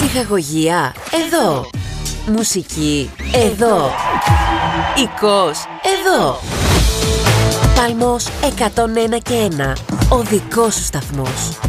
Ψυχαγωγία, εδώ. Μουσική, εδώ. Οικός, εδώ. Παλμός 101 και 1. Ο δικός σου σταθμός.